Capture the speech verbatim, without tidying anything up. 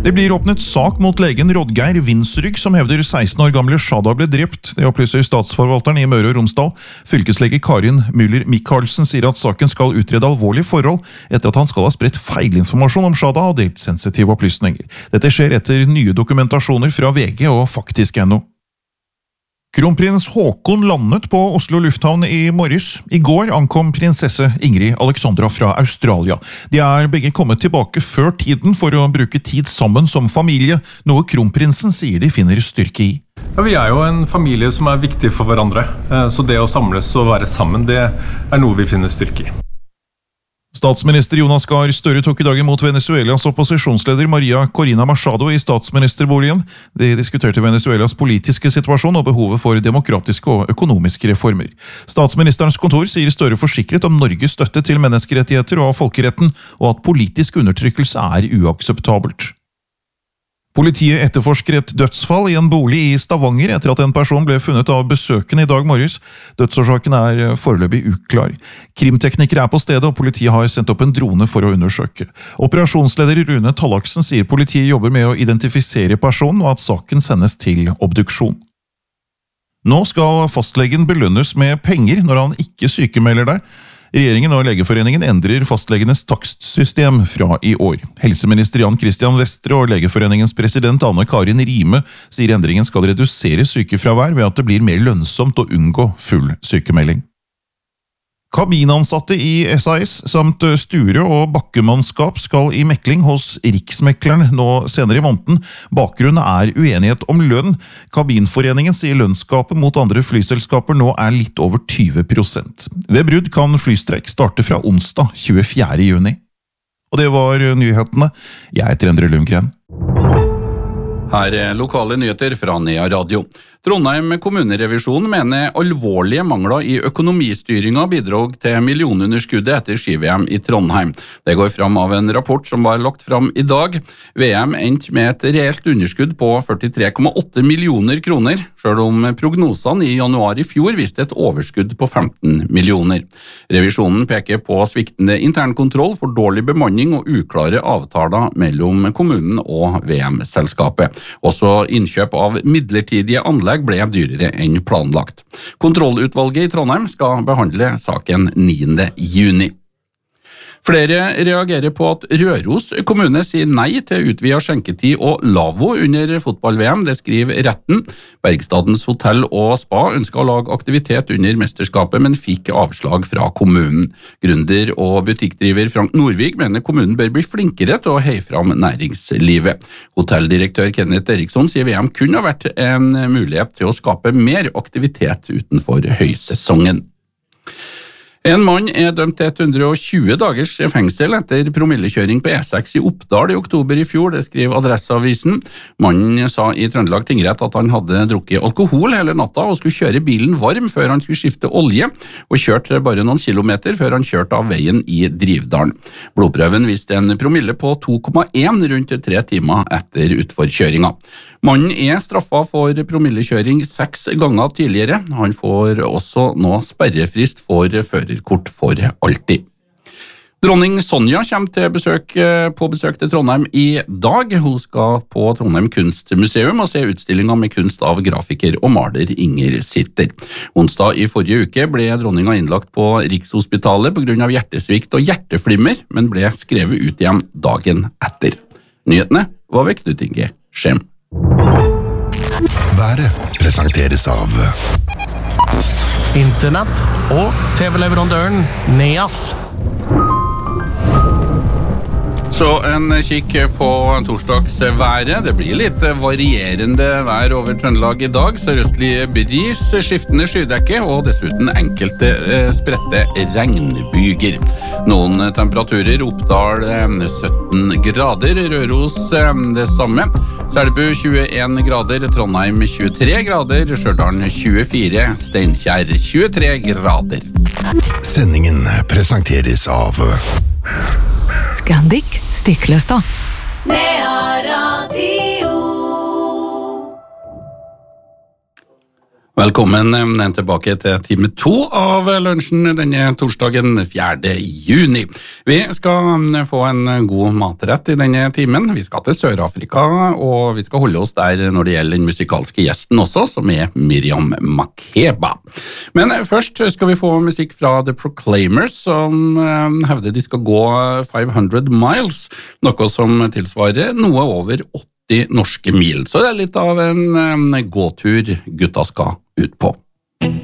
Det blir åpnet sak mot legen Rodgeir Vinsrygg, som hevder seksten år gamle Shada ble drept. Det opplyser statsforvalteren i Møre og Romsdal. Fylkeslege Karin Müller Mikhalsen sier at saken skal utrede alvorlige forhold etter at han skal ha spredt feilinformasjon om Shada og delt sensitive opplysninger. Dette skjer etter nye dokumentasjoner fra V G og faktisk punktum no. Kronprins Håkon landet på Oslo lufthavn i morges. I går ankom prinsesse Ingrid Alexandra fra Australia. De er begge kommet tilbake før tiden for å bruke tid sammen som familie, noe kronprinsen sier de finner styrke i. Ja, vi er jo en familie som er viktig for hverandre, så det å samles og være sammen, det er noe vi finner styrke i. Statsminister Jonas Gahr Støre tok i dag imot Venezuelas opposisjonsleder Maria Corina Machado i statsministerboligen. De diskuterte Venezuelas politiske situasjon og behovet for demokratiske og økonomiske reformer. Statsministerens kontor sier Støre forsikret om Norges støtte til menneskerettigheter og folkeretten, og at politisk undertrykkelse er uakseptabelt. Politiet etterforsker et dødsfall i en bolig i Stavanger etter at en person ble funnet av besøkende i dag morges. Dødsårsaken er foreløpig uklar. Krimteknikere er på stedet, og politiet har sendt opp en drone for å undersøke. Operasjonsleder Rune Tallaksen sier politiet jobber med å identifisere personen, og at saken sendes til obduksjon. Nå skal fastlegen belønnes med penger når han ikke sykemelder deg. Regjeringen og Legeforeningen endrer fastlegenes takstsystem fra i år. Helseminister Jan Christian Vestre og Legeforeningens president Anne Karin Rime sier endringen skal redusere sykefravær ved at det blir mer lønnsomt å unngå full sykemelding. Kabinansatte i S A S samt sture- og bakkemannskap skal i mekling hos Riksmekleren nå senere i måneden. Bakgrunnen er uenighet om lønn. Kabinforeningen sier lønnsgapet mot andre flyselskaper nå er litt over tyve prosent. Ved brudd kan flystreik starte fra onsdag tjuefjerde juni. Og det var nyhetene. Jeg heter Endre Lundgren. Her er lokale nyheter fra Nea Radio. Trondheim kommunerevisjon mener alvorlige mangler i økonomistyringa bidrog til millionunderskuddet etter ski-V M i Trondheim. Det går fram av en rapport som var lagt fram i dag. V M endte med et reelt underskudd på førtitre komma åtte millioner kroner, selv om prognosene i januar i fjor viste et overskudd på femten millioner. Revisjonen peker på sviktende internkontroll, for dårlig bemanning og uklare avtaler mellom kommunen og V M-selskapet. Også innkjøp av midlertidige anlegg ble dyrere enn planlagt. Kontrollutvalget i Trondheim skal behandle saken niende juni. Flere reagerer på at Røros kommune sier nei til utvidet skjenketid og lavvo under fotball-V M, det skriver retten. Bergstadens hotell og spa ønsket å lage aktivitet under mesterskapet, men fikk avslag fra kommunen. Gründer og butikkdriver Frank Norvig mener kommunen bør bli flinkere til å heie fram næringslivet. Hotelldirektør Kenneth Eriksson sier V M kunne ha vært en mulighet til å skape mer aktivitet utenfor høysesongen. En mann er dømt til hundre og tjue dagers fengsel etter promillekjøring på E seks i Oppdal i oktober i fjor, det skriver Adresseavisen. Mannen sa i Trøndelag tingrett at han hadde drukket alkohol hele natta og skulle kjøre bilen varm før han skulle skifte olje, og kjørte bare noen kilometer før han kjørte av veien i Drivdalen. Blodprøven viste en promille på to komma én rundt tre timer etter utforkjøringa. Mannen er straffet for promillekjøring seks ganger tidligere. Han får også nå sperrefrist for førerkort for alltid. Dronning Sonja kommer til besøk, på besøk til Trondheim i dag. Hun skal på Trondheim kunstmuseum og se utstillinga med kunst av grafiker og maler Inger Sitter. Onsdag i forrige uke ble dronninga innlagt på Rikshospitalet på grunn av hjertesvikt og hjerteflimmer, men ble skrevet ut igjen dagen etter. Nyhetene var ved Knut Inge Skjem. Været presenteres av Internett og T V-leverandøren Neas. Så en kikk på torsdagsværet. Det blir litt varierende vær over Trøndelag i dag. Sørøstlig bris, skiftende skydekke og dessuten enkelte spredte regnbyger. Noen temperaturer: Oppdal sytten grader, Røros det samme. Selbu tjueen grader, Trondheim tjuetre grader, Stjørdal tjuefire, Steinkjer tjuetre grader. Sendingen presenteres av Scandic Stiklestad. Nea Radio. Velkommen tilbake til time to av lunsjen denne torsdagen fjerde juni. Vi skal få en god matrett i denne timen. Vi skal til Sør-Afrika, og vi skal holde oss der når det gjelder den musikalske gjesten også, som er Miriam Makeba. Men først skal vi få musikk fra The Proclaimers, som hevder de skal gå five hundred miles, noe som tilsvarer noe over åtti norske mil. Så det er litt av en gåtur gutta skal ut på.